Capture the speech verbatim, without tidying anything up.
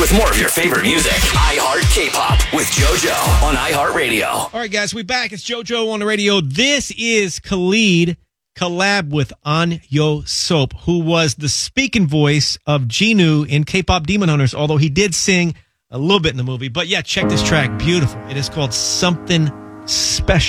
With more of your favorite music, iHeart K-Pop with JoJo on iHeartRadio. All right, guys, we back. It's JoJo on the radio. This is Khalid collab with An Yo Soap, who was the speaking voice of Genu in K-Pop Demon Hunters, although he did sing a little bit in the movie. But yeah, check this track. Beautiful. It is called Something Special.